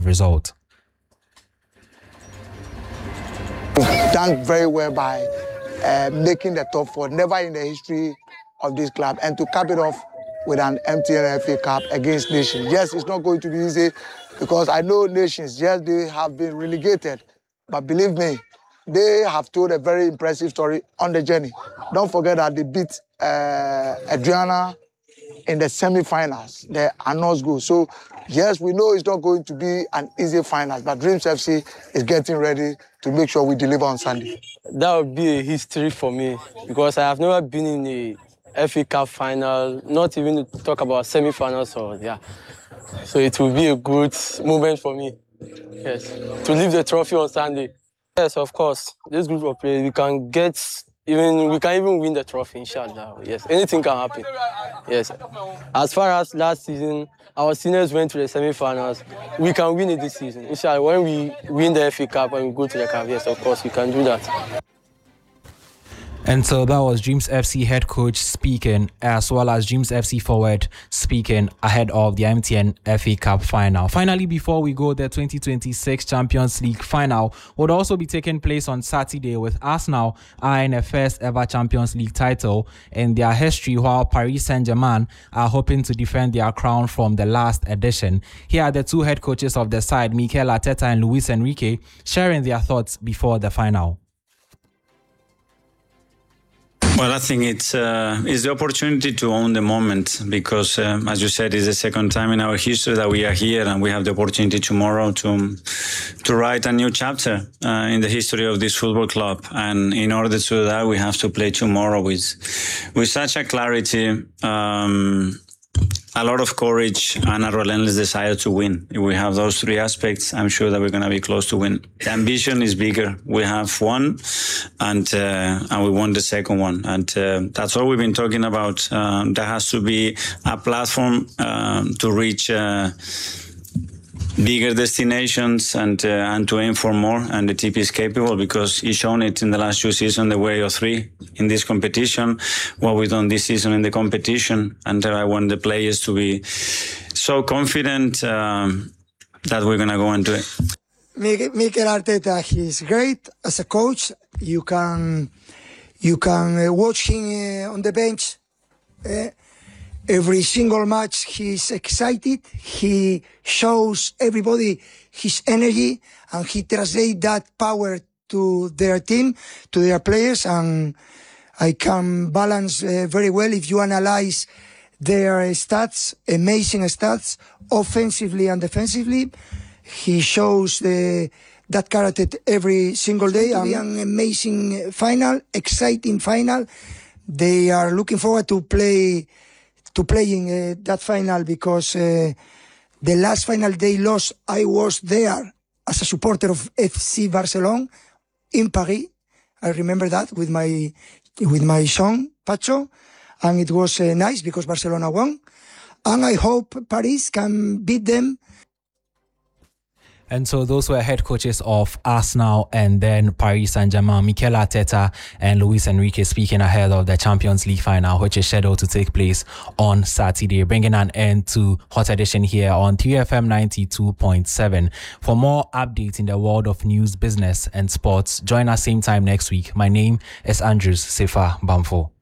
result. Done very well by making the top four, never in the history of this club, and to cap it off with an MTN FA Cup against Nations. Yes, it's not going to be easy because I know Nations, yes, they have been relegated, but believe me, they have told a very impressive story on the journey. Don't forget that they beat Adriana in the semi-finals, the Anos goal. So, yes, we know it's not going to be an easy final, but Dreams FC is getting ready to make sure we deliver on Sunday. That would be a history for me because I have never been in a FA Cup final, not even to talk about semi-finals So it will be a good moment for me, yes, to leave the trophy on Sunday. Yes, of course, this group of players, we can even win the trophy, inshallah. Yes, anything can happen. Yes. As far as last season, our seniors went to the semi-finals. We can win it this season. Inshallah, when we win the FA Cup and we go to the Cup, yes, of course, we can do that. And so that was Dreams FC head coach speaking, as well as Dreams FC forward speaking ahead of the MTN FA Cup final. Finally, before we go, the 2026 Champions League final would also be taking place on Saturday, with Arsenal eyeing a first ever Champions League title in their history, while Paris Saint-Germain are hoping to defend their crown from the last edition. Here are the two head coaches of the side, Mikel Arteta and Luis Enrique, sharing their thoughts before the final. Well, I think it's the opportunity to own the moment because, as you said, it's the second time in our history that we are here, and we have the opportunity tomorrow to write a new chapter in the history of this football club. And in order to do that, we have to play tomorrow with such a clarity, a lot of courage, and a relentless desire to win. If we have those three aspects, I'm sure that we're going to be close to win. The ambition is bigger. We have one, and we want the second one. And that's what we've been talking about. There has to be a platform to reach bigger destinations and to aim for more, and the TP is capable because he's shown it in the last 2 seasons, the way of three in this competition, what we've done this season in the competition, and I want the players to be so confident that we're going to go and do it. Mikel Arteta, he's great as a coach. You can watch him on the bench. Every single match, he's excited. He shows everybody his energy, and he translates that power to their team, to their players. And I can balance very well if you analyze their stats, amazing stats, offensively and defensively. He shows that character every single day. And an amazing final, exciting final. They are looking forward to playing that final because the last final they lost, I was there as a supporter of FC Barcelona in Paris. I remember that with my son Pacho, and it was nice because Barcelona won, and I hope Paris can beat them. And so those were head coaches of Arsenal and then Paris Saint-Germain, Mikel Arteta and Luis Enrique, speaking ahead of the Champions League final, which is scheduled to take place on Saturday, bringing an end to Hot Edition here on 3FM 92.7. For more updates in the world of news, business and sports, join us same time next week. My name is Andrews Sefa Bamfo.